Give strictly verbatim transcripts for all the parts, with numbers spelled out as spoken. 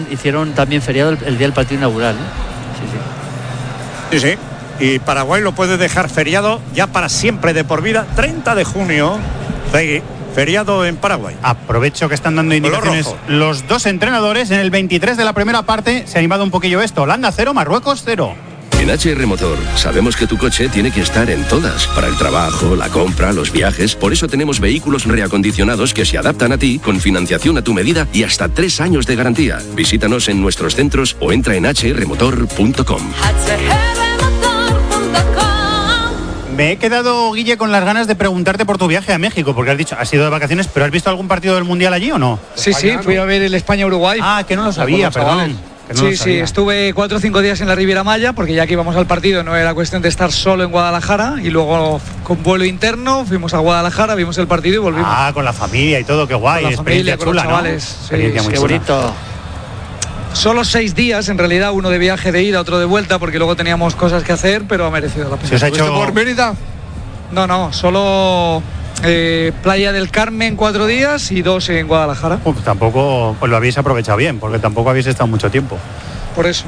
hicieron hicieron también feriado el, el día del partido inaugural, ¿eh? Sí, sí. Sí, sí. Y Paraguay lo puede dejar feriado ya para siempre, de por vida. treinta de junio, feriado en Paraguay. Aprovecho que están dando indicaciones los dos entrenadores. En el veintitrés de la primera parte se ha animado un poquillo esto. Holanda cero, Marruecos cero. En H R Motor sabemos que tu coche tiene que estar en todas, para el trabajo, la compra, los viajes. Por eso tenemos vehículos reacondicionados que se adaptan a ti, con financiación a tu medida y hasta tres años de garantía. Visítanos en nuestros centros o entra en h r motor punto com. Me he quedado, Guille, con las ganas de preguntarte por tu viaje a México, porque has dicho, has ido de vacaciones, pero ¿has visto algún partido del Mundial allí o no? Sí, sí, fui a ver el España-Uruguay. Ah, que no lo sabía, perdón. No sí, sí, estuve cuatro o cinco días en la Riviera Maya, porque ya que íbamos al partido no era cuestión de estar solo en Guadalajara, y luego con vuelo interno fuimos a Guadalajara, vimos el partido y volvimos. Ah, con la familia y todo, qué guay. Con la familia, con chula, los chavales. ¿no? Sí, sí, qué bonito. Solo seis días, en realidad, uno de viaje de ida, otro de vuelta, porque luego teníamos cosas que hacer, pero ha merecido la pena. ¿Se os ha hecho por Mérida? No, no, solo eh, Playa del Carmen cuatro días y dos en Guadalajara. Uf, tampoco, pues lo habéis aprovechado bien, porque tampoco habéis estado mucho tiempo. Por eso.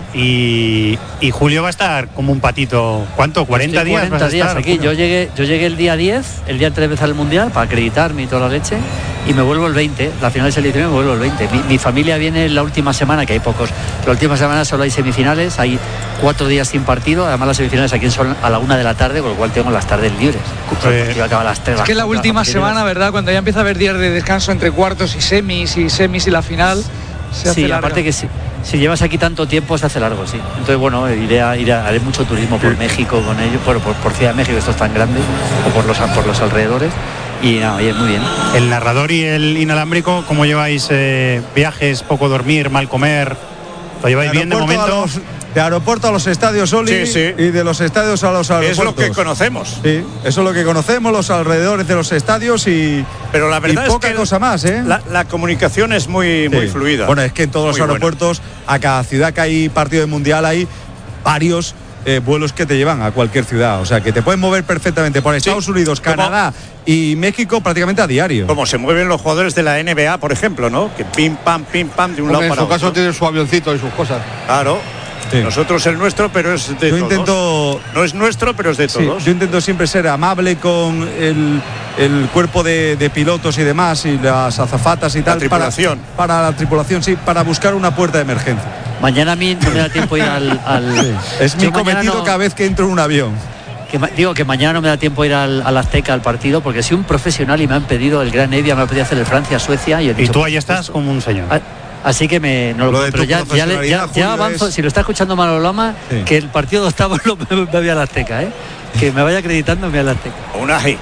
Y, y Julio va a estar como un patito, ¿cuánto? ¿cuarenta días? cuarenta días estar, aquí. Yo llegué, yo llegué el día diez, el día antes de empezar el Mundial, para acreditarme y toda la leche, y me vuelvo el veinte, la final de selección me vuelvo el veinte. Mi, mi familia viene la última semana, que hay pocos. La última semana solo hay semifinales, hay cuatro días sin partido, además las semifinales aquí son a la una de la tarde, con lo cual tengo las tardes libres. Eh, Iba a acabar a las tres. Es que la última semana, ¿verdad? Cuando ya empieza a haber días de descanso entre cuartos y semis y semis y la final, se hace sí, larga. aparte que sí. Si llevas aquí tanto tiempo se hace largo, sí. Entonces, bueno, iré a, iré a, haré mucho turismo por México con ellos, por, por, por Ciudad de México, esto es tan grande, o por los, por los alrededores. Y nada, oye, muy bien. El narrador y el inalámbrico, ¿cómo lleváis eh, viajes, poco dormir, mal comer? ¿Lo lleváis bien de momento? Los, de aeropuerto a los estadios, Oli, sí, sí. Y de los estadios a los aeropuertos. Es lo que conocemos. Sí, eso es lo que conocemos, los alrededores de los estadios y, pero la verdad y poca es que cosa más, ¿eh? La, la comunicación es muy, sí. muy fluida. Bueno, es que en todos muy los aeropuertos, bueno. A cada ciudad que hay partido de mundial hay varios eh, vuelos que te llevan a cualquier ciudad. O sea, que te pueden mover perfectamente por Estados sí. Unidos, Canadá y México prácticamente a diario. Como se mueven los jugadores de la N B A, por ejemplo, ¿no? Que pim, pam, pim, pam, de un bueno, lado para otro. En su caso tiene su avioncito y sus cosas. Claro. Sí. Nosotros el nuestro, pero es de yo todos. Intento, no es nuestro, pero es de todos. Sí, yo intento siempre ser amable con el, el cuerpo de, de pilotos y demás, y las azafatas y la tal. Tripulación. Para, para la tripulación, sí, para buscar una puerta de emergencia. Mañana a mí no me da tiempo ir al... al... Sí. Es mi cometido no... cada vez que entro en un avión. Que, digo que mañana no me da tiempo ir al, al Azteca al partido, porque soy un profesional y me han pedido el Gran Evia, me ha pedido hacer el Francia-Suecia. Y, y dicho, tú ahí estás esto. Como un señor. A, Así que me no lo lo pero ya, ya, ya, ya avanzo, es... si lo está escuchando Manolo Lama, sí. Que el partido de octavos lo, me, me voy al Azteca, ¿eh? Que me vaya acreditando, me voy al Azteca. Unai.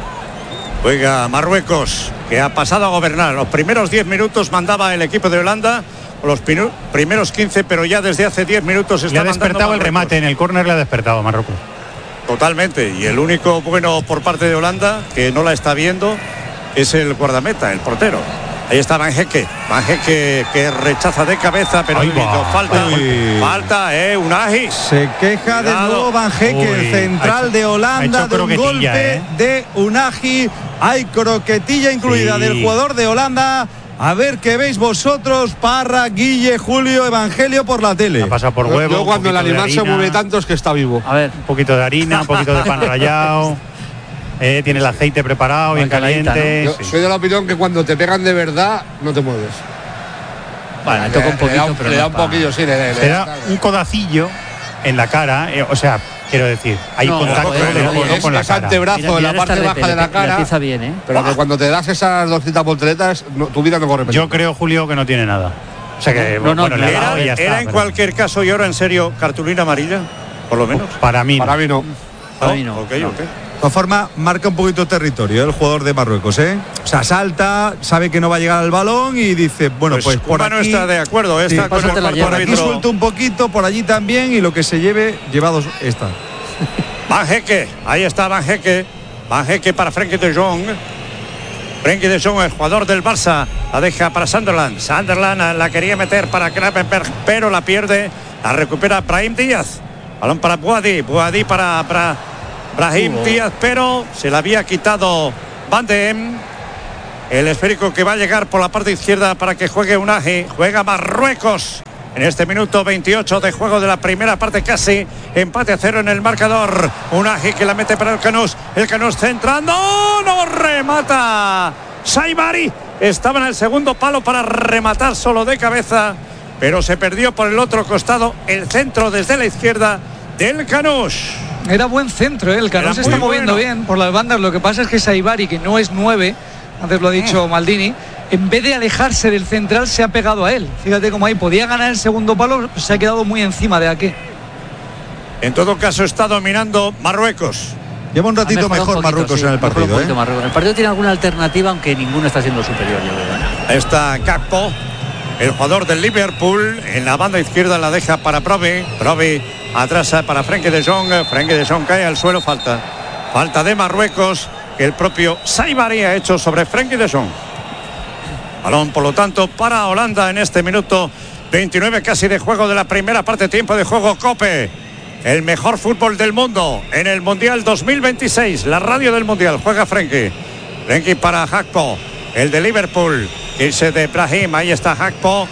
Oiga, Marruecos, que ha pasado a gobernar. Los primeros diez minutos mandaba el equipo de Holanda, los pinu- primeros quince, pero ya desde hace diez minutos está le ha despertado Marruecos. El remate en el córner, le ha despertado Marruecos. Totalmente, y el único bueno por parte de Holanda que no la está viendo es el guardameta, el portero. Ahí está Vanheke, Vanheke que rechaza de cabeza, pero falta, Uy. falta, eh, Unai. Se queja Cuidado. de nuevo Vanheke, el central hecho, de Holanda, de un golpe eh. de Unai. Hay croquetilla incluida sí. del jugador de Holanda. A ver qué veis vosotros, Parra, Guille, Julio, Evangelio por la tele. Ha pasado por huevo. Yo cuando el animal se mueve tanto es que está vivo. A ver, un poquito de harina, un poquito de pan rallado. Eh, tiene el aceite preparado, bien caliente. ¿no? Yo sí. soy de la opinión que cuando te pegan de verdad, no te mueves. Bueno, le toca un poquito, le da un, pero le no da un poquillo, sí. Le, le, le da, da un codacillo en la cara, eh, o sea, quiero decir, hay no, contacto no, del codo con la es cara. antebrazo mira, mira en la parte repe, baja de la cara. Bien, ¿eh? Pero que cuando te das esas doscientas volteretas, no, tu vida no corre peligro. Yo creo, Julio, que no tiene nada. O sea que no, no, bueno, no, le era, ha dado y ya era está, en pero... cualquier caso, y ahora en serio, cartulina amarilla, por lo menos. Para mí, para mí no. Para mí no. Okay, no. Okay. De todas formas, marca un poquito territorio, ¿eh? El jugador de Marruecos, ¿eh? O sea, salta, sabe que no va a llegar al balón y dice, bueno, pues, pues por Cuba aquí... no está de acuerdo, sí, está con el por árbitro. aquí suelta un poquito, por allí también, y lo que se lleve, llevados está. Vanheke, ahí está Vanheke. Vanheke para Frenkie de Jong. Frenkie de Jong, el jugador del Barça, la deja para Sunderland. Sunderland la quería meter para Gravenberch, pero la pierde. La recupera Brahim Díaz. Balón para Boadi, Boadi para... para Brahim uh-huh. Díaz, pero se la había quitado Van de Em. El esférico que va a llegar por la parte izquierda para que juegue Unai. Juega Marruecos. En este minuto veintiocho de juego de la primera parte, casi empate a cero en el marcador. Unai que la mete para el Canús. El Canús centrando. No remata. Saibari estaba en el segundo palo para rematar solo de cabeza, pero se perdió por el otro costado. El centro desde la izquierda del Canús. Era buen centro, ¿eh? El Canús se está moviendo bueno. bien por las bandas. Lo que pasa es que Saibari, que no es nueve, antes lo ha dicho mm. Maldini, en vez de alejarse del central se ha pegado a él. Fíjate cómo ahí podía ganar el segundo palo, pues se ha quedado muy encima de aquí. En todo caso está dominando Marruecos. Lleva un ratito mejor poquito, Marruecos sí, en el partido, ¿eh? El partido tiene alguna alternativa, aunque ninguno está siendo superior, yo creo. Está Gakpo, el jugador del Liverpool, en la banda izquierda la deja para Provi. Provi atrasa para Frenkie de Jong. Frenkie de Jong cae al suelo, falta. Falta de Marruecos, que el propio Saibari ha hecho sobre Frenkie de Jong. Balón, por lo tanto, para Holanda en este minuto veintinueve casi de juego de la primera parte. Tiempo de juego Cope. El mejor fútbol del mundo en el Mundial dos mil veintiséis. La radio del Mundial. Juega Frenkie. Frenkie para Gakpo, el de Liverpool. Irse de Brahim. Ahí está Gakpo,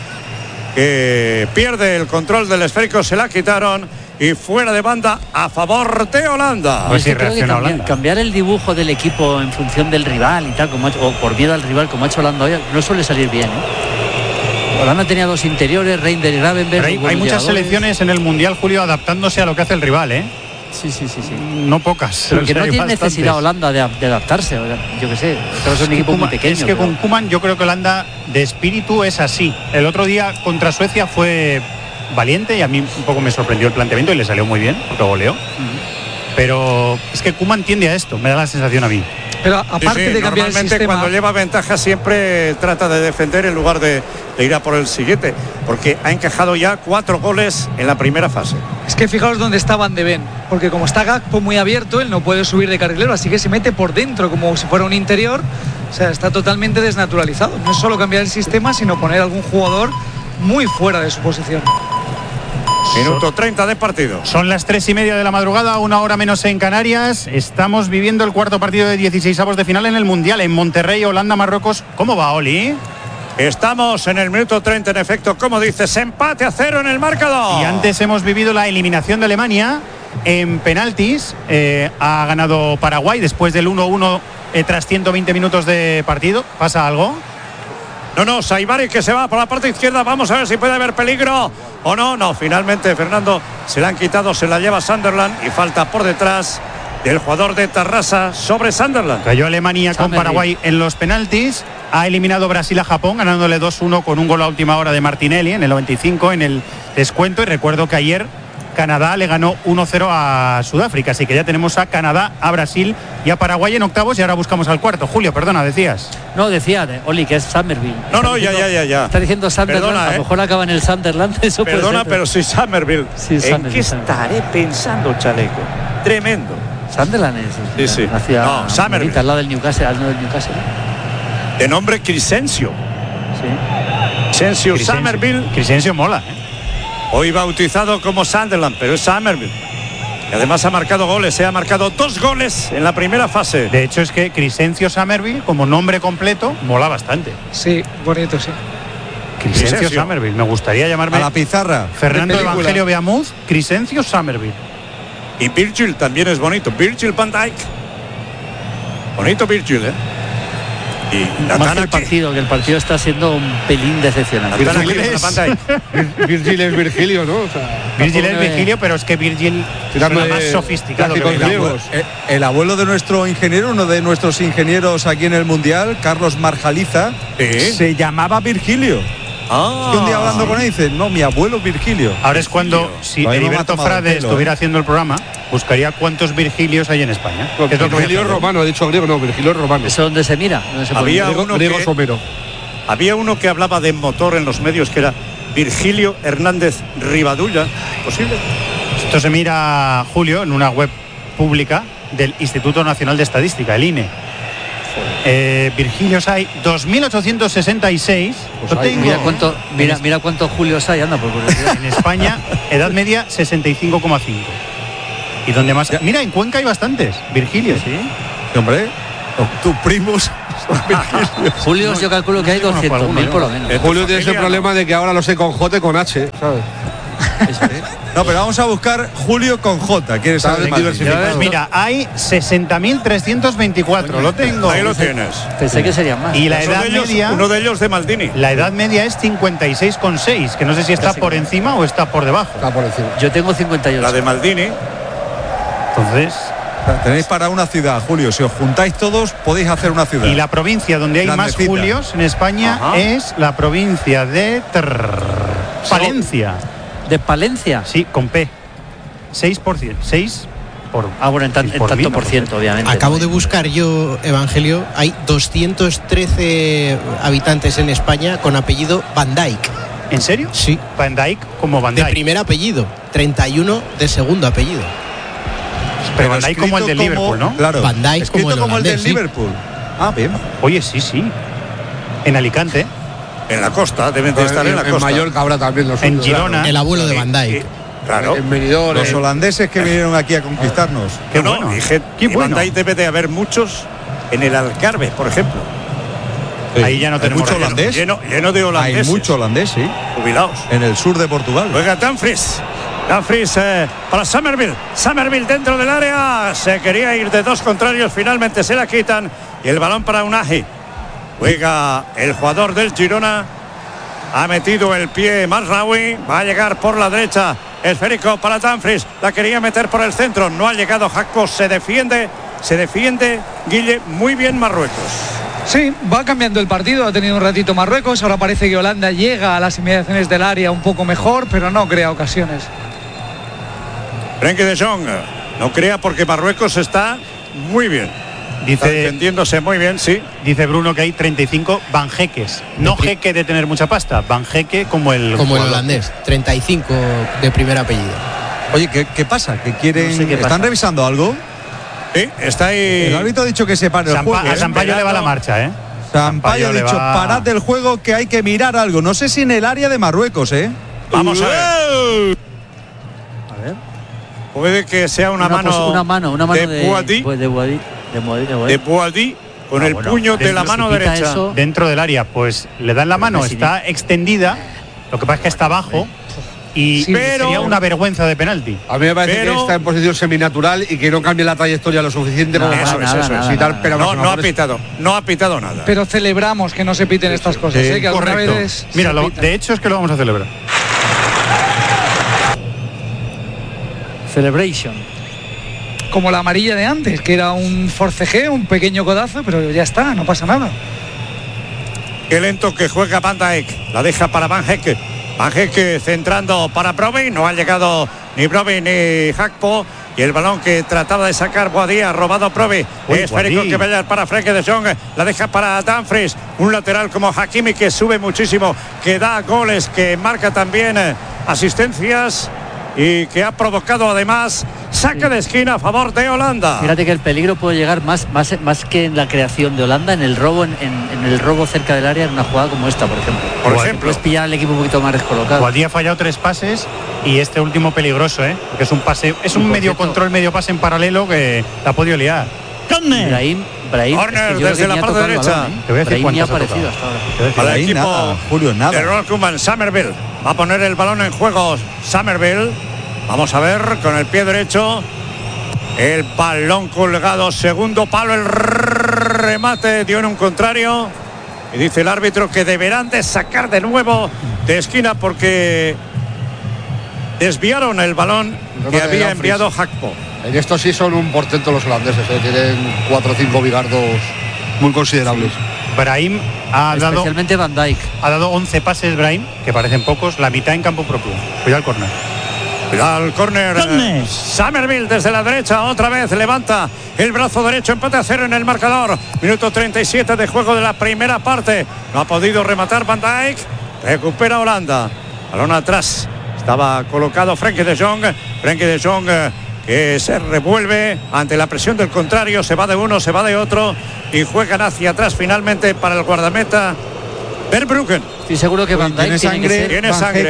que pierde el control del esférico. Se la quitaron. Y fuera de banda a favor de Holanda. Pues sí, reacciona Holanda. Cambiar el dibujo del equipo en función del rival y tal, como ha hecho, o por miedo al rival, como ha hecho Holanda hoy, no suele salir bien, ¿eh? Holanda tenía dos interiores, Reinders y Gravenberch. Hay, hay muchas selecciones en el Mundial, Julio, adaptándose a lo que hace el rival, ¿eh? Sí, sí, sí, sí. No pocas. Pero que no tiene bastantes. Necesidad Holanda de, de adaptarse. Yo qué sé, pero es un equipo muy pequeño. Es que pero... con Koeman yo creo que Holanda de espíritu es así. El otro día contra Suecia fue valiente y a mí un poco me sorprendió el planteamiento y le salió muy bien, porque goleó. Uh-huh. Pero es que Koeman tiende a esto, me da la sensación a mí. Pero aparte sí, sí, de cambiar el sistema, cuando lleva ventaja siempre trata de defender en lugar de, de ir a por el siguiente, porque ha encajado ya cuatro goles en la primera fase. Es que fijaos dónde está Van de Ven, porque como está Gakpo muy abierto, él no puede subir de carrilero, así que se mete por dentro como si fuera un interior. O sea, está totalmente desnaturalizado. No es solo cambiar el sistema, sino poner algún jugador muy fuera de su posición. Minuto treinta de partido. Son las tres y media de la madrugada, una hora menos en Canarias. Estamos viviendo el cuarto partido de dieciseisavos de final en el Mundial, en Monterrey, Holanda, Marruecos. ¿Cómo va, Oli? Estamos en el minuto treinta, en efecto, como dices, empate a cero en el marcador. Y antes hemos vivido la eliminación de Alemania en penaltis. Eh, ha ganado Paraguay después del uno uno eh, tras ciento veinte minutos de partido. ¿Pasa algo? No, no, Saibari que se va por la parte izquierda. Vamos a ver si puede haber peligro o no. No, finalmente Fernando se la han quitado, se la lleva Sunderland y falta por detrás del jugador de Tarrasa sobre Sunderland. Cayó Alemania con Paraguay en los penaltis. Ha eliminado Brasil a Japón ganándole dos uno con un gol a última hora de Martinelli en el noventa y cinco en el descuento. Y recuerdo que ayer Canadá le ganó uno cero a Sudáfrica, así que ya tenemos a Canadá, a Brasil y a Paraguay en octavos y ahora buscamos al cuarto. Julio, perdona, decías. No, decía, Oli, que es Somerville. No, está no, diciendo, ya, ya, ya. Está diciendo Sunderland, perdona, ¿eh? A lo mejor acaba en el Sunderland. Eso perdona, puede ser, pero sí Somerville. Sí, ¿En Somerville, qué estaré pensando, chaleco? Tremendo. Sunderland es. Sí, sí. Hacia no, Somerville. Al lado del Newcastle, al lado del Newcastle. De nombre Crescencio. Sí. Crescencio Somerville. Crescencio mola, ¿eh? Hoy bautizado como Sunderland, pero es Somerville. Y además ha marcado goles, se ha marcado dos goles en la primera fase. De hecho es que Crescencio Somerville, como nombre completo, mola bastante. Sí, bonito, sí. Crescencio Somerville, me gustaría llamarme... A la pizarra. Fernando Evangelio Beamuz, Crescencio Somerville. Y Virgil también es bonito, Virgil van Dijk. Bonito Virgil, ¿eh? Y más que el partido, que el partido está siendo un pelín decepcionante. Virgil es, Virgil es Virgilio, ¿no? O sea, Virgil es Virgilio, pero es que Virgil es más sofisticado que el, abuelo, el abuelo de nuestro ingeniero, uno de nuestros ingenieros aquí en el Mundial, Carlos Marjaliza, ¿sí? Se llamaba Virgilio. Ah. Es que un día hablando con él dice, no, mi abuelo Virgilio. Ahora es cuando, si Heriberto Frade estuviera haciendo el programa, buscaría cuántos Virgilios hay en España. No, es Virgilio romano, ha dicho griego, no, Virgilio romano. ¿Eso dónde se mira? ¿Dónde se había, griego, uno griego que, somero. Había uno que hablaba de motor en los medios, que era Virgilio Hernández Rivadulla. ¿Posible? Esto se mira, Julio, en una web pública del Instituto Nacional de Estadística, el I N E. Eh, Virgilios hay dos mil ochocientos sesenta y seis. Pues hay, tengo, mira cuánto mira, mira cuántos Julios hay, anda por curiosidad. En España, edad media sesenta y cinco coma cinco. Y donde más, mira, en Cuenca hay bastantes Virgilios, ¿sí? Sí, hombre, tus primos Julio, yo calculo que hay doscientos mil por lo menos. Julio tiene ese problema de que ahora lo sé con J y con H, ¿sabes? No, pero vamos a buscar Julio con J. ¿Quieres saber más? Mira, hay sesenta mil trescientos veinticuatro. Lo tengo. Ahí lo tienes. Pensé que serían más. Y la edad de ellos, media. Uno de ellos de Maldini. La edad media es cincuenta y seis coma seis, que no sé si está por encima o está por debajo. Está por encima. Yo tengo cincuenta y ocho. La de Maldini. Entonces. Tenéis para una ciudad, Julio. Si os juntáis todos, podéis hacer una ciudad. Y la provincia donde hay Grandecita. más Julios en España Ajá. es la provincia de Trrr, Palencia. ¿De Palencia? Sí, con P. seis por ciento. seis por. Ah, bueno, en, tan, en por tanto mil, por no ciento, obviamente. Acabo de buscar yo, Evangelio, hay doscientos trece habitantes en España con apellido Van Dijk. ¿En serio? Sí. Van Dijk como Van De Dijk. primer apellido, treinta y uno de segundo apellido. Pero Van Dijk como el del escrito Liverpool, ¿no? Claro. Van Dijk escrito como el como el del holandés, sí. Liverpool. Ah, bien. Oye, sí, sí. En Alicante, En la costa, deben de estar en la en costa. Mallorca habrá también los en suyos, Girona. El abuelo de Van Dijk. Claro. En Benidorm, Los en- holandeses que vinieron aquí a conquistarnos. Qué No, bueno. no, y gen- Qué y bueno. Van Dijk debe de haber muchos en el Algarve, por ejemplo. Ahí ya no Hay tenemos mucho relleno. holandés. Lleno, lleno de Hay holandeses. mucho holandés, sí. Jubilados. En el sur de Portugal. Juega Dumfries. Dumfries eh, para Somerville. Somerville dentro del área. Se quería ir de dos contrarios. Finalmente se la quitan. Y el balón para Unai. Juega el jugador del Girona. Ha metido el pie Mazraoui. Va a llegar por la derecha. Esférico para Dumfries. La quería meter por el centro. No ha llegado Jacko. Se defiende. Se defiende Guille muy bien Marruecos. Sí, va cambiando el partido, ha tenido un ratito Marruecos, ahora parece que Holanda llega a las inmediaciones del área un poco mejor, pero no crea ocasiones. Frenkie de Jong. No crea porque Marruecos está muy bien. Está Dice, defendiéndose muy bien, sí. dice Bruno que hay treinta y cinco banjeques. No jeque de tener mucha pasta, banjeque como el Como el jugador. holandés, treinta y cinco de primer apellido. Oye, ¿qué, qué pasa? ¿Que quieren? No sé qué ¿Están pasa. revisando algo? Sí, está ahí. El árbitro ha dicho que se pare el Sampa- juego. a ¿eh? Sampaio le va la marcha, ¿eh? Sampaio ha le dicho, va- parad del juego que hay que mirar algo. No sé si en el área de Marruecos, ¿eh? Vamos a ver. A ver. Puede que sea una, Una, mano. pos- una mano, una mano de de Boadi, pues de Boadi, de Boadi, de Boadi. de Boadi, con Ah, el bueno, puño de la dentro- mano si quita derecha. eso- Dentro del área, pues le dan la mano, Messi, está extendida. Lo que pasa es que está abajo y Sí, pero- sería una vergüenza de penalti. A mí me parece Pero- que está en posición seminatural y que no cambie la trayectoria lo suficiente Nada, como Eso para es, nada, eso es. nada, sí, tal, nada. pero No, vamos, no ha por eso- pitado, no ha pitado nada. Pero celebramos que no se piten estas cosas, Sí, ¿eh? Que alguna correcto. vez Mira, se lo- pitan. de hecho es que lo vamos a celebrar. Celebration. Como la amarilla de antes, que era un forcejeo, un pequeño codazo, pero ya está, no pasa nada. Qué lento que juega Van Dijk. La deja para Van Hecke. Van Hecke centrando para Brobbey. No ha llegado ni Brobbey ni Gakpo. Y el balón que trataba de sacar Boadí ha robado Brobbey. Uy, Esférico Boadí. que vaya para Frenkie de Jong. La deja para Dumfries. Un lateral como Hakimi que sube muchísimo. Que da goles, que marca también eh, asistencias. Y que ha provocado además saque de esquina a favor de Holanda. Fíjate que el peligro puede llegar más, más, más que en la creación de Holanda, en el robo, en, en- en el robo cerca del área, en una jugada como esta, por ejemplo. Por Igual, ejemplo. puedes pillar al equipo un poquito más descolocado. Guadí ha fallado tres pases y este último peligroso, ¿eh? Porque es un pase, es un por medio cierto- control, medio pase en paralelo que la ha podido liar. Brahim, Brahim, Corner es que yo creo desde que la ni ha parte tocado el derecha. balón, ¿eh? Te voy a decir Brahim ni ha cuántas ha aparecido tocado. hasta ahora. Te voy a decir, Para el Ahí equipo nada, Julio, nada. de Ronald Koeman, Somerville va a poner el balón en juego. Somerville, vamos a ver con el pie derecho, el balón colgado, segundo palo, el remate dio en un contrario y dice el árbitro que deberán de sacar de nuevo de esquina porque desviaron el balón que Remate de había Dumfries. enviado Gakpo. En esto sí son un portento los holandeses, ¿eh? Tienen cuatro o cinco bigardos muy considerables. Brahim ha dado, Especialmente Van Dijk. ha dado once pases, Brahim, que parecen pocos, la mitad en campo propio. Cuidado al córner. Cuidado al córner. eh, Somerville desde la derecha, otra vez levanta el brazo derecho, empate a cero en el marcador. Minuto treinta y siete de juego de la primera parte. No ha podido rematar Van Dijk. Recupera Holanda. Balón atrás. Estaba colocado Frenkie de Jong. Frenkie de Jong eh, que se revuelve ante la presión del contrario. Se va de uno, se va de otro. Y juegan hacia atrás finalmente para el guardameta Verbruggen. Estoy seguro que Van Dijk Tiene tiene que sangre, ser. Tiene Van sangre, Hecke. ¿eh?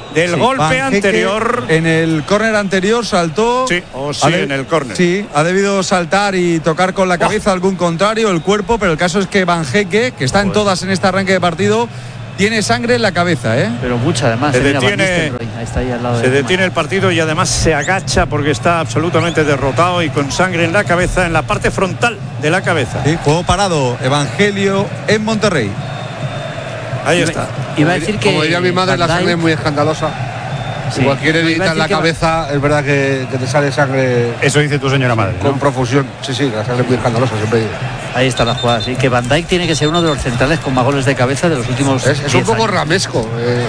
del sí, golpe anterior. En el córner anterior saltó. Sí, oh, sí, de, en el córner. Sí, ha debido saltar y tocar con la cabeza oh. algún contrario, el cuerpo, pero el caso es que Banjeque, que está en pues. todas en este arranque de partido, tiene sangre en la cabeza, ¿eh? Pero mucha además. Se detiene, ahí está ahí al lado se de detiene el partido y además se agacha porque está absolutamente derrotado y con sangre en la cabeza, en la parte frontal de la cabeza. Sí, juego parado, Evangelio en Monterrey. Ahí iba, está. Iba a decir como que como diría mi madre, la sangre es muy escandalosa. Sí. Si cualquier herida en la cabeza, va... es verdad que, que te sale sangre. Eso dice tu señora madre, con ¿no? profusión. Sí, sí, la sangre es muy escandalosa, siempre digo. Ahí está la jugada, sí. Que Van Dijk tiene que ser uno de los centrales con más goles de cabeza de los últimos. Es, es un poco años. ramesco. Eh,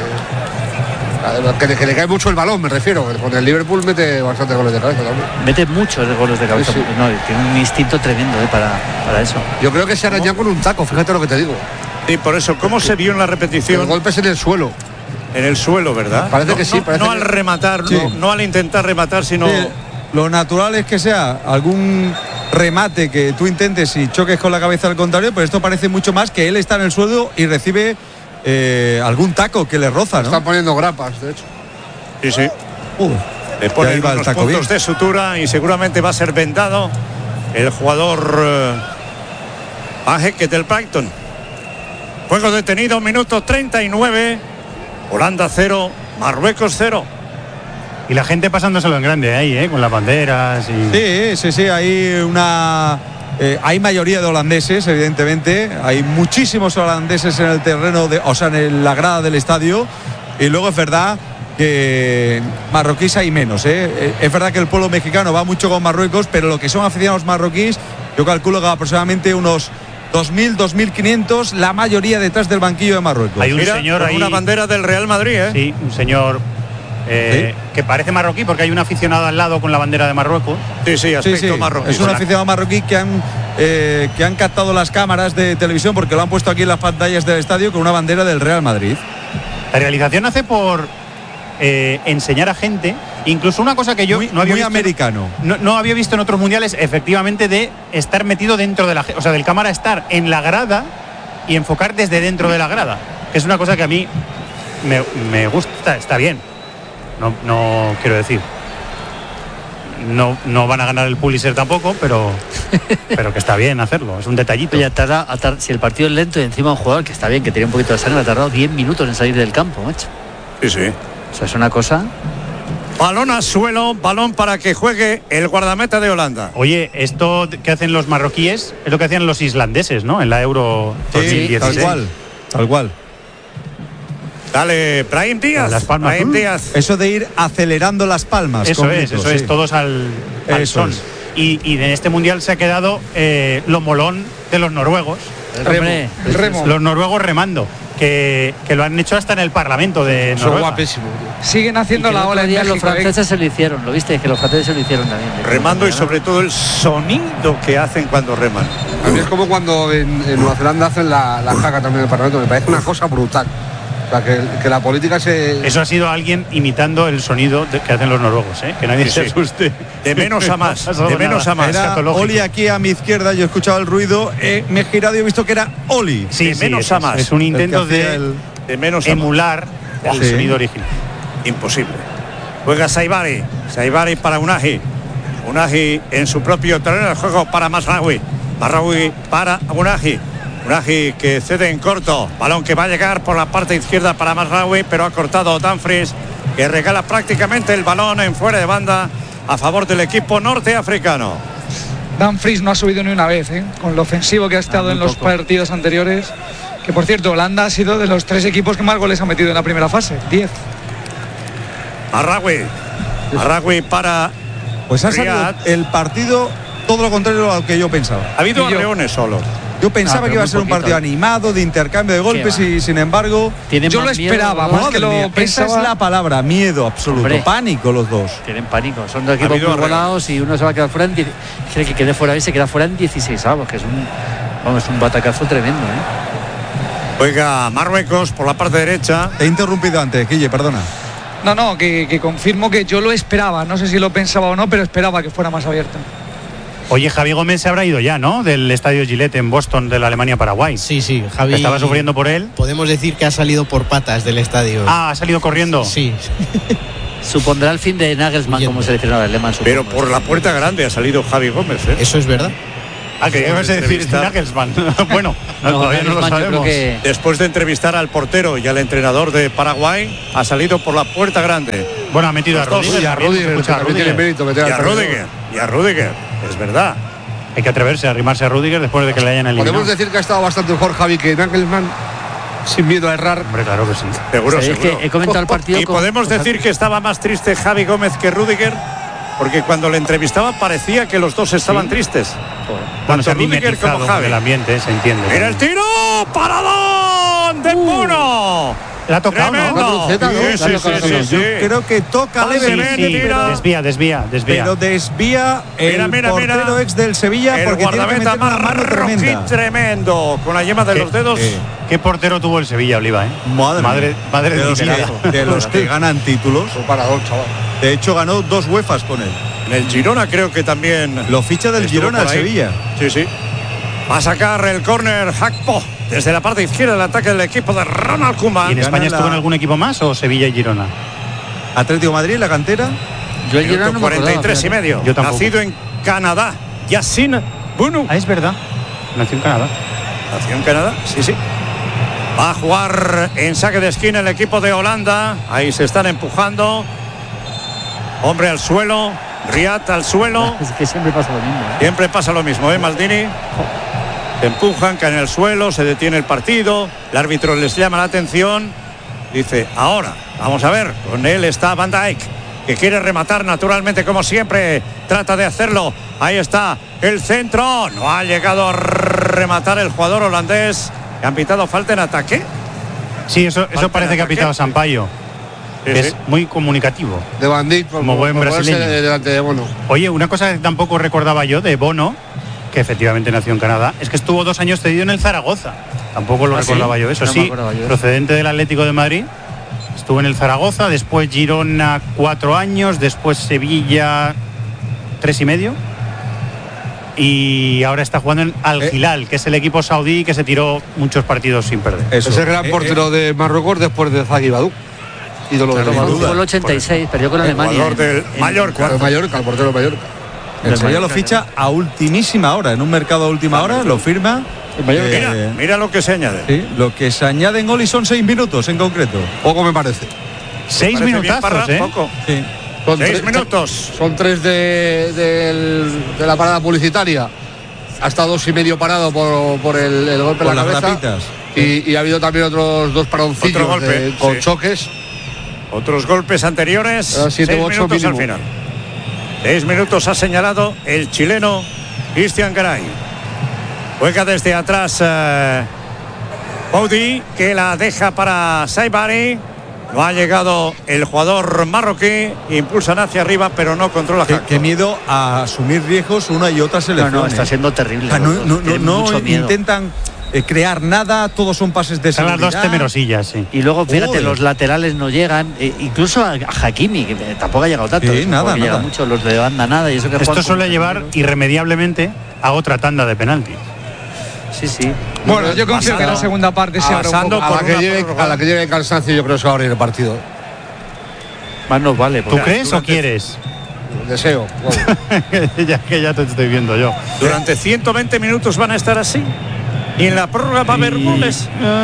que, le, que le cae mucho el balón, me refiero. Con el Liverpool mete bastantes goles de cabeza también. Mete muchos goles de cabeza. Sí, sí. No, tiene un instinto tremendo eh, para, para eso. Yo creo que se arañó con un taco, fíjate lo que te digo. Sí, por eso, ¿cómo se vio en la repetición? El golpe es en el suelo. En el suelo, ¿verdad? Parece no, que sí. No, parece no que... al rematar, sí. no, no al intentar rematar, sino... Sí, lo natural es que sea algún remate que tú intentes y choques con la cabeza al contrario, pero esto parece mucho más que él está en el suelo y recibe eh, algún taco que le roza, ¿no? Están poniendo grapas, de hecho. Sí, sí. Uh, le pone unos puntos bien. de sutura y seguramente va a ser vendado el jugador eh, Banjeque del Brighton. Juego detenido, minuto treinta y nueve. Holanda cero, Marruecos cero. Y la gente pasándoselo en grande ahí, ¿eh? Con las banderas y... Sí, sí, sí, hay una... Eh, hay mayoría de holandeses, evidentemente. Hay muchísimos holandeses en el terreno, de, o sea, en la grada del estadio. Y luego es verdad que marroquíes hay menos, ¿eh? Es verdad que el pueblo mexicano va mucho con Marruecos, pero lo que son aficionados marroquíes, yo calculo que aproximadamente unos dos mil, dos mil quinientos, la mayoría detrás del banquillo de Marruecos. Hay un Mira, señor con ahí, una bandera del Real Madrid, ¿eh? Sí, un señor eh, ¿Sí? que parece marroquí porque hay un aficionado al lado con la bandera de Marruecos. Sí, sí, aspecto sí, sí. marroquí. Es un aficionado marroquí que han eh, que han captado las cámaras de televisión porque lo han puesto aquí en las pantallas del estadio con una bandera del Real Madrid. La realización hace por eh, enseñar a gente, incluso una cosa que yo muy, no había muy visto, americano. No, no había visto en otros mundiales, efectivamente, de estar metido dentro de la, o sea, del cámara estar en la grada y enfocar desde dentro de la grada, que es una cosa que a mí me, me gusta, está bien. No, no quiero decir. No, no van a ganar el Pulitzer tampoco, pero pero que está bien hacerlo, es un detallito. Oye, tarda, tarda, si el partido es lento y encima un jugador que está bien, que tiene un poquito de sangre, ha tardado diez minutos en salir del campo, macho. Sí, sí. O sea, es una cosa... Balón al suelo, balón para que juegue el guardameta de Holanda. Oye, esto que hacen los marroquíes es lo que hacían los islandeses, ¿no? En la Euro dos mil dieciséis. Sí, tal cual, tal cual. Dale, Brahim Díaz. Las palmas. Brahim Díaz. Eso de ir acelerando las palmas. Eso es, eso sí. es, todos al, al eso son. Es. Y, y en este mundial se ha quedado eh, lo molón de los noruegos. El remo. El remo. Los noruegos remando. Que, que lo han hecho hasta en el Parlamento de Noruega. Son guapísimos. Siguen haciendo la ola en México. Los franceses se lo hicieron, ¿lo viste? Que los franceses se lo hicieron también. Remando y sobre todo el sonido que hacen cuando reman. A mí es como cuando en, en Nueva Zelanda hacen la, la jaca también en el Parlamento. Me parece una cosa brutal. O sea, que, que la política se... Eso ha sido alguien imitando el sonido de, que hacen los noruegos, ¿eh? Que nadie sí, se asuste. De menos a más, de menos nada. a más. Era Oli aquí a mi izquierda, yo he escuchado el ruido, eh, me he girado y he visto que era Oli. Sí, de sí, menos es, a más. Es un intento de, el, de menos emular más. el sí. sonido original. Imposible. Juega Saibari, Saibari para Unagi. Unagi en su propio terreno de juego para Mazraoui. Mazraoui para Unagi. Unagi que cede en corto, balón que va a llegar por la parte izquierda para Mazraoui, pero ha cortado Dumfries, que regala prácticamente el balón en fuera de banda a favor del equipo norteafricano. Dumfries no ha subido ni una vez, ¿eh? Con lo ofensivo que ha estado ah, en los poco. partidos anteriores, que por cierto Holanda ha sido de los tres equipos que más goles ha metido en la primera fase, diez. Mazraoui, Mazraoui para pues ha salido el partido todo lo contrario a lo que yo pensaba. Ha habido arreones solo. Yo pensaba ah, que iba a ser poquito, un partido animado, de intercambio de golpes y sin embargo yo lo esperaba miedo, más que lo pensaba. Esa es la palabra, miedo absoluto. Hombre, pánico los dos. Tienen pánico, son dos equipos muy volados y uno se va a quedar fuera en cree que quede fuera y se queda fuera en dieciséis avos, que es un vamos, un batacazo tremendo, ¿eh? Oiga, Marruecos por la parte derecha. Te he interrumpido antes, Guille, perdona. No, no, que, que confirmo que yo lo esperaba, no sé si lo pensaba o no, pero esperaba que fuera más abierto. Oye, Javi Gómez se habrá ido ya, ¿no? Del estadio Gillette en Boston de la Alemania-Paraguay. Sí, sí, Javi. ¿Estaba sufriendo por él? Podemos decir que ha salido por patas del estadio. Ah, ¿ha salido corriendo? Sí. Supondrá el fin de Nagelsmann como seleccionador alemán. Pero por la puerta grande ha salido Javi Gómez, ¿eh? Eso es verdad. Ah, que ibas a decir Nagelsmann. Bueno, no, no, todavía no lo sabemos. Que... Después de entrevistar al portero y al entrenador de Paraguay, ha salido por la puerta grande. Bueno, ha metido a Rudiger. Y a Rudiger, a Rudiger. tiene mérito meter Y a Rudiger. Y a Rudiger. Es verdad. Hay que atreverse a arrimarse a Rudiger después de que le hayan eliminado. Podemos decir que ha estado bastante mejor Javi que Nagelsmann, sin miedo a errar. Hombre, claro que sí. Seguro, sí, seguro. Es que he comentado el partido. Y con... podemos decir que estaba más triste Javi Gómez que Rudiger, porque cuando le entrevistaba parecía que los dos estaban ¿Sí? tristes. Bueno, se ha Rudiger como Javi. El ambiente, se entiende. ¡Mira el tiro! ¡Paradón de Bono! La ha tocado, ¿no? Sí, sí, sí, sí, sí, sí. Creo que toca levemente. Sí, sí. Desvía, desvía, desvía. Pero desvía el mira, mira, portero mira. ex del Sevilla el porque tiene que meter una mano tremenda. Tremendo, con la yema de los dedos. Eh, ¿Qué portero tuvo el Sevilla, Oliva? Eh? Madre, madre, madre de, de, los que, de los que ganan títulos. Un parador, chaval. De hecho, ganó dos UEFAs con él. En el Girona creo que también. Lo ficha del Girona al Sevilla. Sí, sí. Va a sacar el córner Hakpo desde la parte izquierda del ataque del equipo de Ronald Koeman. ¿Y en España estuvo en algún equipo más o Sevilla y Girona? Atlético de Madrid, la cantera. Yo el Girona no cuarenta y tres y medio. Yo tampoco. Nacido en Canadá. Yacine Bounou. Ah, es verdad. Nació en Canadá. Nació en Canadá, sí, sí. Va a jugar en saque de esquina el equipo de Holanda. Ahí se están empujando. Hombre al suelo. Riat al suelo. Es que siempre pasa lo mismo. ¿eh? Siempre pasa lo mismo, ¿eh, Maldini? Se empujan, caen en el suelo, se detiene el partido. El árbitro les llama la atención. Dice, ahora, vamos a ver. Con él está Van Dijk, que quiere rematar naturalmente como siempre. Trata de hacerlo. Ahí está el centro. No ha llegado a rematar el jugador holandés. ¿Le han pitado falta en ataque? Sí, eso, eso parece que ha pitado Sampaio. Sí, es sí. muy comunicativo. De Van Dijk, como buen brasileño. Delante de Bono. Oye, una cosa que tampoco recordaba yo de Bono, que efectivamente nació en Canadá, es que estuvo dos años cedido en el Zaragoza. Tampoco lo ¿Ah, recordaba sí? yo eso. No sí, yo. Procedente del Atlético de Madrid. Estuvo en el Zaragoza, después Girona cuatro años, después Sevilla tres y medio. Y ahora está jugando en Al Hilal, eh. que es el equipo saudí que se tiró muchos partidos sin perder. Eso. Es el gran eh, portero eh. de Marruecos después de Zaghi Badou. Ídolo de el ochenta y seis, perdió con Alemania. El del en, Mallorca. El Mallorca, el portero de Mallorca. El Sevilla lo ficha a ultimísima hora, en un mercado a última hora, lo firma. Eh, mira, mira lo que se añade. Sí, lo que se añade en Oli son seis minutos en concreto. Poco me parece. Seis minutazos, ¿eh? Poco. Sí. Son seis tres, minutos. Son tres de, de, de la parada publicitaria. Ha estado dos y medio parado por, por el, el golpe por en la las cabeza. Rapitas. Y, y ha habido también otros dos paroncillos Otro golpe, de, con sí. choques. Otros golpes anteriores. Siete, seis ocho minutos mínimo. al final. Seis minutos ha señalado el chileno Cristian Garay. Juega desde atrás uh, Boudi, que la deja para Saibari. No ha llegado el jugador marroquí. Impulsan hacia arriba, pero no controla. Qué, qué miedo a asumir riesgos una y otra selección. No, no, está siendo terrible. O sea, no no, no, no intentan eh, crear nada, todos son pases de seguridad. Son las dos temerosillas, sí. Y luego, fíjate, Uy. los laterales no llegan. Eh, incluso a, a Hakimi, que tampoco ha llegado tanto. Sí, nada, nada. Llega mucho, los de banda nada. Y eso que Esto suele llevar irremediablemente a otra tanda de penaltis. Sí, sí. Bueno, yo confío que la segunda parte se abra un poco. A la, que llegue, a la que llegue el cansancio, yo creo que se va a abrir el partido. Más nos vale. ¿Tú crees durante... o quieres? Deseo. ya que ya te estoy viendo yo. Durante ciento veinte minutos van a estar así. Y en la prórroga va a haber goles.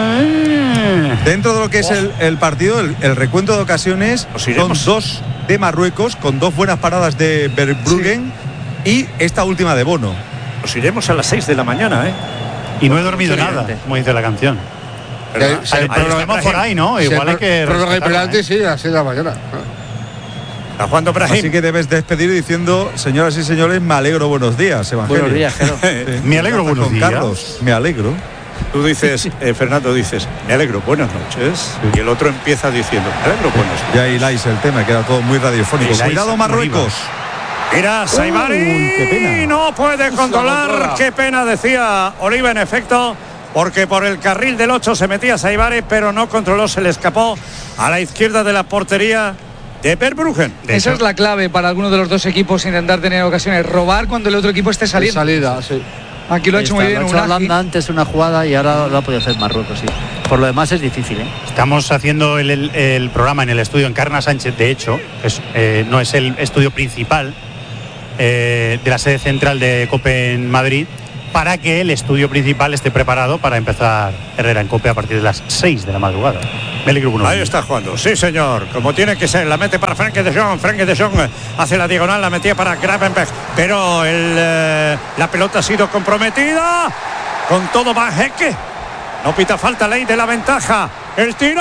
Dentro de lo que es el, el partido, el, el recuento de ocasiones son dos de Marruecos, con dos buenas paradas de Verbruggen sí. y esta última de Bono. Nos iremos a las seis de la mañana, ¿eh? Y no he dormido nada, como dice la canción. Pero, si hay, hay, estamos por ahí, ¿no? Igual si hay que... Prórroga y penalti, sí, a las seis de la mañana. Está jugando Brahim. Así que debes despedir diciendo, señoras y señores, me alegro, buenos días, Evangelio. Buenos días, Jero. Sí. Me alegro, buenos días. Carlos, me alegro. Tú dices, eh, Fernando, dices, me alegro, buenas noches. Sí. Y el otro empieza diciendo, me alegro, buenas noches. Ya hiláis el tema, queda todo muy radiofónico. Hiláis, cuidado, Marruecos. Mira, Saibari. Qué pena. No puede controlar. Qué pena, decía Oliva, en efecto. Porque por el carril del ocho se metía Saibari, pero no controló, se le escapó a la izquierda de la portería de Verbruggen. De Esa hecho, es la clave para alguno de los dos equipos, intentar tener ocasiones, robar cuando el otro equipo esté saliendo. Salida, sí. Aquí lo ha hecho está, muy bien. Lo ha hecho Holanda antes una jugada y ahora lo ha podido hacer Marruecos, sí. Por lo demás es difícil, ¿eh? Estamos haciendo el, el, el programa en el estudio Encarna Sánchez, de hecho, es, eh, no es el estudio principal eh, de la sede central de COPE en Madrid, para que el estudio principal esté preparado para empezar Herrera en COPE a partir de las seis de la madrugada. Ahí está jugando, sí señor, como tiene que ser, la mete para Frenkie de Jong, Frenkie de Jong hace la diagonal, la metía para Gravenberch, pero el, eh, la pelota ha sido comprometida, con todo Van Hecke, no pita falta, ley de la ventaja, el tiro,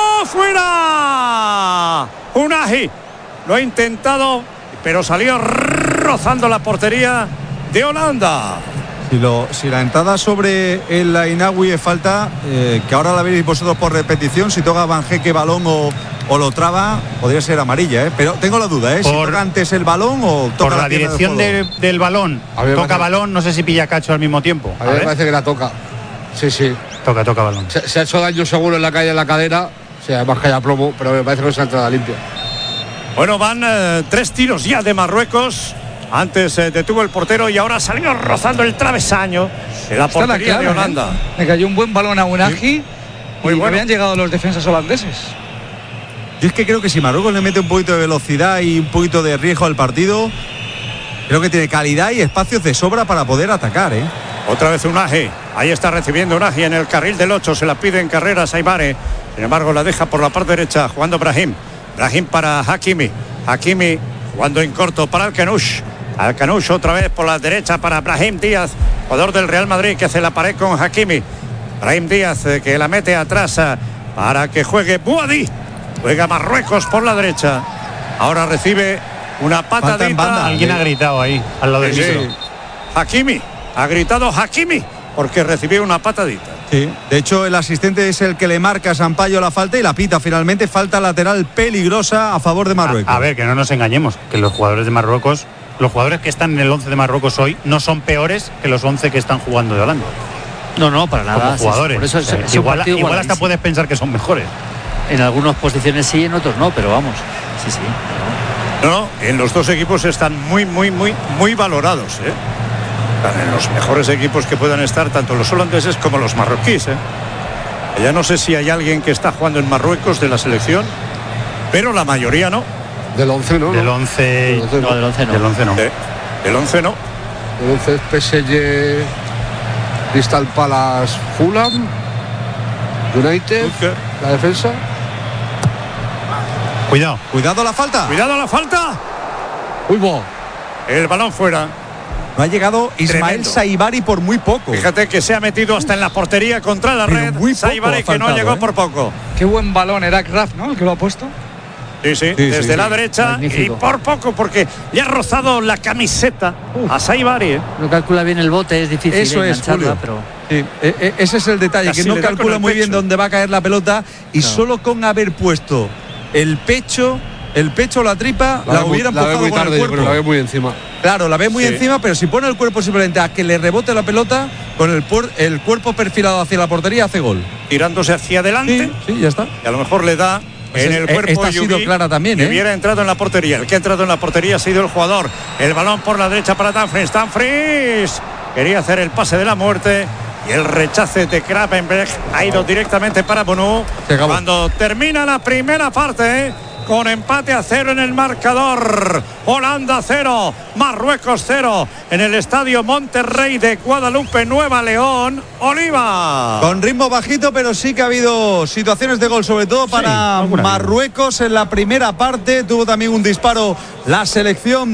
fuera, Unai, lo ha intentado, pero salió rozando la portería de Holanda. Si, lo, si la entrada sobre el Ainawi es falta, eh, que ahora la veréis vosotros por repetición, si toca Van Hecke balón o, o lo traba, podría ser amarilla, ¿eh? Pero tengo la duda, ¿eh? Por, si toca antes el balón o toca por la, la dirección del, de, del balón, toca parece, balón, no sé si pilla cacho al mismo tiempo. A, a mí me parece que la toca. Sí, sí. Toca, toca balón. Se, se ha hecho daño seguro en la calle, en la cadera, o sea, además que haya plomo, pero me parece que es una entrada limpia. Bueno, van eh, tres tiros ya de Marruecos. Antes eh, detuvo el portero y ahora salió rozando el travesaño en la portería la clave, de Holanda. ¿eh? Le cayó un buen balón a Unai, sí. Muy y bueno. Habían llegado los defensas holandeses. Yo es que creo que si Marruecos le mete un poquito de velocidad y un poquito de riesgo al partido, creo que tiene calidad y espacios de sobra para poder atacar, ¿eh? Otra vez Unai. Ahí está recibiendo Unai en el carril del ocho. Se la pide en carrera Saibare. Sin embargo, la deja por la parte derecha jugando Brahim. Brahim para Hakimi. Hakimi jugando en corto para Alcanush. Alcanush otra vez por la derecha para Brahim Díaz, jugador del Real Madrid, que hace la pared con Hakimi. Brahim Díaz eh, que la mete atrás eh, para que juegue Buadi. Juega Marruecos por la derecha. Ahora recibe una patadita. Alguien ha gritado ahí, al lado del sí, micro. Sí. Hakimi, ha gritado Hakimi, porque recibió una patadita. Sí, de hecho el asistente es el que le marca a Sampaio la falta y la pita finalmente, falta lateral peligrosa a favor de Marruecos. A, a ver, que no nos engañemos, que los jugadores de Marruecos, los jugadores que están en el once de Marruecos hoy no son peores que los once que están jugando de Holanda. No, no, para nada. Como jugadores. Sí, sí, por eso es, es igual, igual hasta puedes pensar que son mejores. En algunas posiciones sí, en otros no, pero vamos. Sí, sí. No, no, en los dos equipos están muy, muy, muy, muy valorados, ¿eh? Están en los mejores equipos que puedan estar, tanto los holandeses como los marroquíes, ¿eh? Ya no sé si hay alguien que está jugando en Marruecos de la selección, pero la mayoría no. Del once no. Del once no. No, del once no. Del once no. De, del once no. Del once es P S G, Crystal Palace, Fulham, United, okay. La defensa. Cuidado. Cuidado la falta. Cuidado la falta. Uy, bo. El balón fuera. No ha llegado Ismael Saibari por muy poco. Fíjate que se ha metido hasta en la portería contra la Pero red. Muy Saibari que no llegó ¿eh? por poco. Qué buen balón era Graf, ¿no? El que lo ha puesto. Sí, sí, sí desde sí, la sí. derecha. Magnífico. Y por poco, porque le ha rozado la camiseta Uf. a Saibari. ¿eh? No calcula bien el bote, es difícil. Eso es, Julio. Pero... Sí, eh, eh, ese es el detalle, Casi que no calcula muy bien dónde va a caer la pelota y no. solo con haber puesto el pecho, el pecho o la tripa, la, la hubiera empujado la muy con tarde, el cuerpo. Pero la ve muy encima. Claro, la ve muy sí. encima, pero si pone el cuerpo simplemente a que le rebote la pelota, con el, puer, el cuerpo perfilado hacia la portería, hace gol. Tirándose hacia adelante. Sí, sí, ya está. Y a lo mejor le da pues en el cuerpo. Esta ha sido clara también, ¿eh? Hubiera entrado en la portería. El que ha entrado en la portería ha sido el jugador. El balón por la derecha para Dumfries. Dumfries quería hacer el pase de la muerte. Y el rechace de Krapenberg ha ido directamente para Bonu. Cuando termina la primera parte, ¿eh? Con empate a cero en el marcador. Holanda cero, Marruecos cero. En el estadio Monterrey de Guadalupe, Nueva León, Oliva. Con ritmo bajito, pero sí que ha habido situaciones de gol, sobre todo para sí, Marruecos en la primera parte. Tuvo también un disparo la selección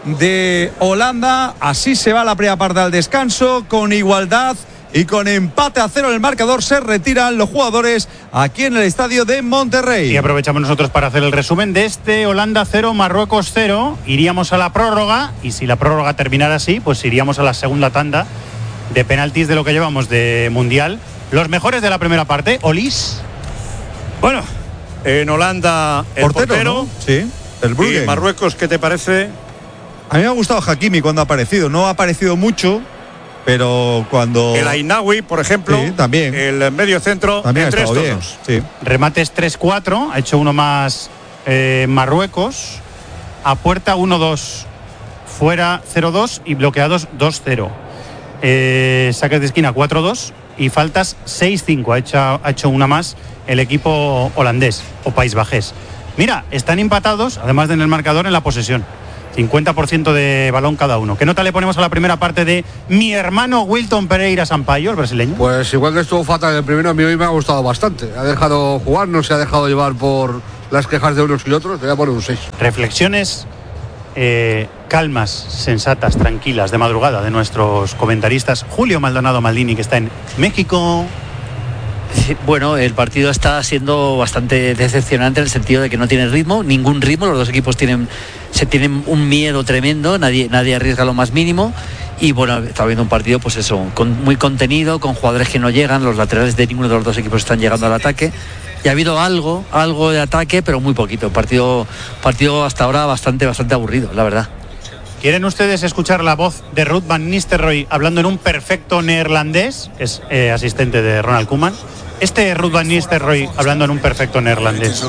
de Holanda. Así se va la primera parte al descanso, con igualdad. Y con empate a cero en el marcador se retiran los jugadores aquí en el estadio de Monterrey. Y aprovechamos nosotros para hacer el resumen de este Holanda cero, Marruecos cero. Iríamos a la prórroga y si la prórroga terminara así, pues iríamos a la segunda tanda de penaltis de lo que llevamos de Mundial. Los mejores de la primera parte, Olis. Bueno, en Holanda el portero, portero ¿no? Sí, el Brugge. Y Marruecos, ¿qué te parece? A mí me ha gustado Hakimi cuando ha aparecido. No ha aparecido mucho, pero cuando... El Ainawi, por ejemplo, sí, también. El medio centro, también entre estos bien. dos. Sí. Remates tres cuatro, ha hecho uno más eh, Marruecos, a puerta uno dos, fuera cero dos y bloqueados dos cero. Eh, saques de esquina cuatro dos y faltas seis cinco. Ha hecho, ha hecho una más el equipo holandés o país bajés. Mira, están empatados, además de en el marcador, en la posesión. cincuenta por ciento de balón cada uno. ¿Qué nota le ponemos a la primera parte de mi hermano Wilton Pereira Sampaio, el brasileño? Pues igual que estuvo fatal el primero, a mí hoy me ha gustado bastante. Ha dejado jugar, no se ha dejado llevar por las quejas de unos y otros. Le voy a poner un seis. Reflexiones eh, calmas, sensatas, tranquilas, de madrugada de nuestros comentaristas. Julio Maldonado Maldini, que está en México. Sí, bueno, el partido está siendo bastante decepcionante en el sentido de que no tiene ritmo, ningún ritmo. Los dos equipos tienen se tienen un miedo tremendo, nadie nadie arriesga lo más mínimo. Y bueno, está viendo un partido, pues eso, con, muy contenido, con jugadores que no llegan, los laterales de ninguno de los dos equipos están llegando al ataque. Y ha habido algo, algo de ataque, pero muy poquito. Partido, partido hasta ahora bastante, bastante aburrido, la verdad. ¿Quieren ustedes escuchar la voz de Ruud van Nistelrooy hablando en un perfecto neerlandés? Que es eh, asistente de Ronald Koeman. Este Ruud van Nistelrooy hablando en un perfecto neerlandés.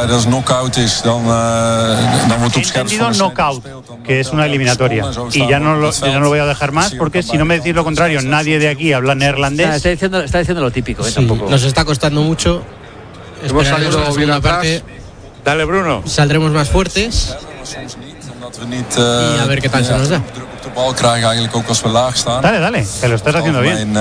He entendido knockout, que es una eliminatoria. Y ya no, lo, ya no lo voy a dejar más porque si no me decís lo contrario, nadie de aquí habla neerlandés. Ah, está, diciendo, está diciendo lo típico, ¿eh? Sí, Tampoco. nos está costando mucho. Hemos salido la bien atrás. parte. Dale, Bruno. Saldremos más fuertes. Y a ver qué tal se nos da. Dale, dale, que lo estás haciendo bien.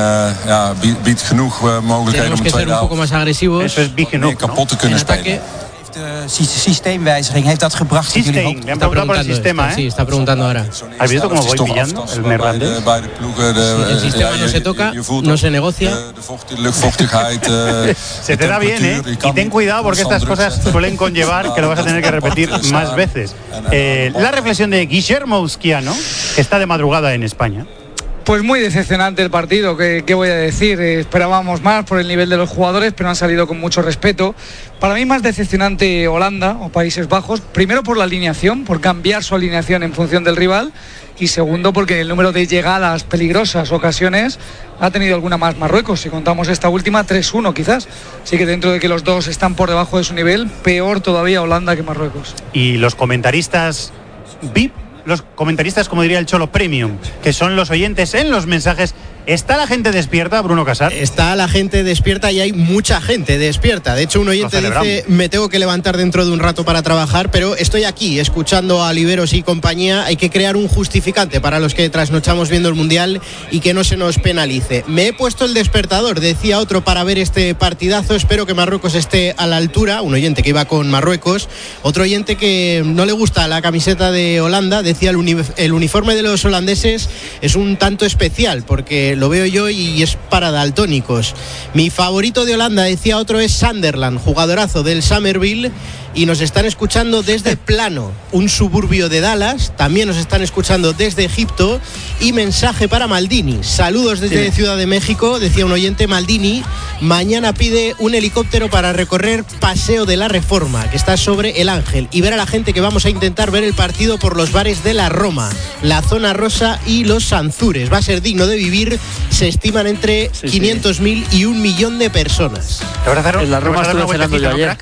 Tenemos que ser un poco más agresivos. Eso es big enough, ¿no? En ataque. Systeemwijziging heeft dat gebracht dat jullie System, le han preguntado por el sistema, ¿eh? Sí, está preguntando ahora. ¿Has visto cómo voy pillando el neerlandés? Sí, el sistema no se toca, no se negocia. Se te da bien, ¿eh? Y ten cuidado porque estas cosas suelen conllevar que lo vas a tener que repetir más veces. Eh, la reflexión de Guillermo Usquiano, que está de madrugada en España. Pues muy decepcionante el partido, ¿qué, qué voy a decir? Eh, esperábamos más por el nivel de los jugadores, pero han salido con mucho respeto. Para mí más decepcionante Holanda o Países Bajos, primero por la alineación, por cambiar su alineación en función del rival, y segundo porque el número de llegadas peligrosas, ocasiones, ha tenido alguna más Marruecos. Si contamos esta última, tres uno quizás. Así que dentro de que los dos están por debajo de su nivel, peor todavía Holanda que Marruecos. Y los comentaristas V I P, los comentaristas, como diría el Cholo, Premium, que son los oyentes en los mensajes. ¿Está la gente despierta, Bruno Casar? Está la gente despierta y hay mucha gente despierta. De hecho, un oyente dice, me tengo que levantar dentro de un rato para trabajar, pero estoy aquí escuchando a Oliveros y compañía. Hay que crear un justificante para los que trasnochamos viendo el Mundial y que no se nos penalice. Me he puesto el despertador, decía otro, para ver este partidazo. Espero que Marruecos esté a la altura. Un oyente que iba con Marruecos. Otro oyente que no le gusta la camiseta de Holanda. Decía, el, uni- el uniforme de los holandeses es un tanto especial porque lo veo yo y es para daltónicos. Mi favorito de Holanda, decía otro, es Sunderland, jugadorazo del Summerville, y nos están escuchando desde Plano, un suburbio de Dallas. También nos están escuchando desde Egipto. Y mensaje para Maldini, saludos desde sí. Ciudad de México. Decía un oyente, Maldini mañana pide un helicóptero para recorrer Paseo de la Reforma, que está sobre el Ángel, y ver a la gente que vamos a intentar ver el partido por los bares de la Roma, la Zona Rosa y los Sanzures. Va a ser digno de vivir. Se estiman entre sí, quinientos mil sí. y un millón de personas. En la Roma estuve cenando yo ayer.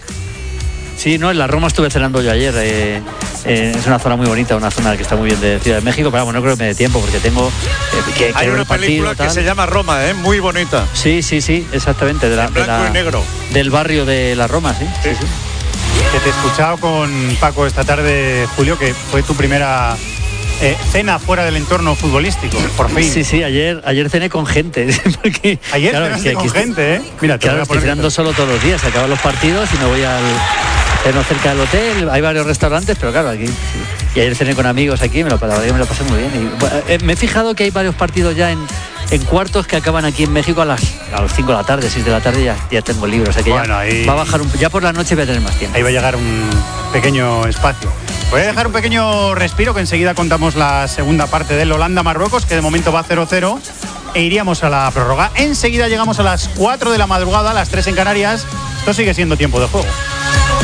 Sí, no, en la Roma estuve cenando yo ayer. Eh, eh, es una zona muy bonita, una zona que está muy bien de Ciudad de México, pero bueno, no creo que me dé tiempo porque tengo eh, que, que Hay una película partido, que se llama Roma, ¿eh? Muy bonita. Sí, sí, sí, exactamente. De la, en blanco de la, y negro. Del barrio de la Roma, sí. sí. sí, sí. Que te he escuchado con Paco esta tarde, Julio, que fue tu primera Eh, cena fuera del entorno futbolístico, por fin. Sí, sí, ayer ayer cené con gente. Porque, ayer claro, cenaste que, con que gente, ¿eh? Mira, te claro, estoy cenando solo todos los días. Se acaban los partidos y me voy al ceno cerca del hotel. Hay varios restaurantes, pero claro, aquí. Y ayer cené con amigos aquí, me lo, la verdad que me lo pasé muy bien. Y, bueno, eh, me he fijado que hay varios partidos ya en, en cuartos que acaban aquí en México a las a las cinco de la tarde, seis de la tarde, ya, ya tengo libros. O sea que bueno, ya ahí, va a bajar un, ya por la noche voy a tener más tiempo. Ahí va a llegar un pequeño espacio. Voy a dejar un pequeño respiro, que enseguida contamos la segunda parte del Holanda-Marruecos, que de momento va cero cero, e iríamos a la prórroga. Enseguida llegamos a las cuatro de la madrugada, a las tres en Canarias. Esto sigue siendo tiempo de juego.